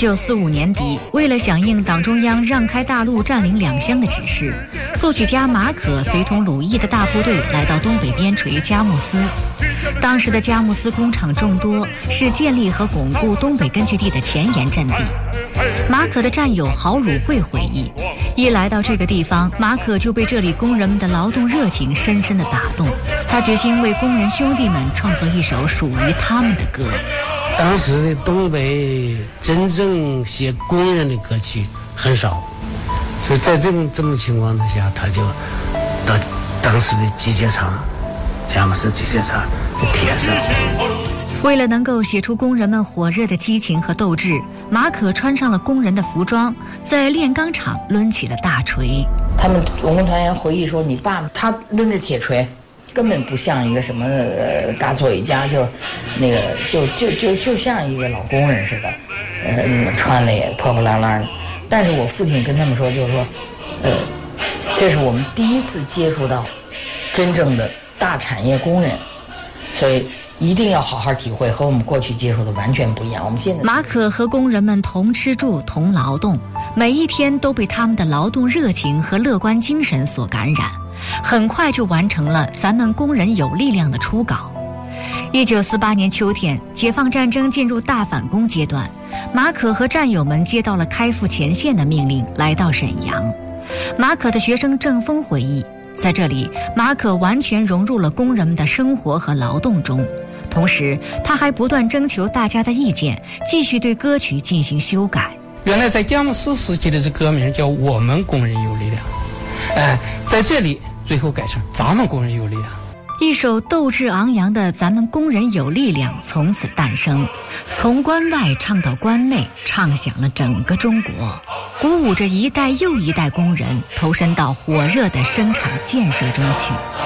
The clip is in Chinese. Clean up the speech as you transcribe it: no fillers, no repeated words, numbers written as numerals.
1945年底，为了响应党中央让开大路占领两乡的指示，作曲家马可随同鲁艺的大部队来到东北边陲佳木斯。当时的佳木斯工厂众多，是建立和巩固东北根据地的前沿阵地。马可的战友郝汝慧回忆，一来到这个地方，马可就被这里工人们的劳动热情深深地打动，他决心为工人兄弟们创作一首属于他们的歌。 当时的东北真正写工人的歌曲很少，所以在这种情况之下，他就到当时的集结场，佳木斯集结场就贴上。 为了能够写出工人们火热的激情和斗志，马可穿上了工人的服装，在炼钢厂抡起了大锤。 他们文工团员回忆说，你爸他抡着铁锤，根本不像一个什么嘎作一家，就那个就像一个老工人似的，穿的也破破烂烂的。但是我父亲跟他们说，就是说，这是我们第一次接触到真正的大产业工人，所以一定要好好体会，和我们过去接触的完全不一样。我们现在马可和工人们同吃住同劳动，每一天都被他们的劳动热情和乐观精神所感染，很快就完成了咱们工人有力量的初稿。1948年秋天，解放战争进入大反攻阶段，马可和战友们接到了开赴前线的命令，来到沈阳。马可的学生郑峰回忆，在这里马可完全融入了工人们的生活和劳动中，同时他还不断征求大家的意见，继续对歌曲进行修改。 原来在佳木斯时期的这歌名叫我们工人有力量，在这里最后改成咱们工人有力量。 一首斗志昂扬的咱们工人有力量从此诞生，从关外唱到关内，唱响了整个中国，鼓舞着一代又一代工人投身到火热的生产建设中去。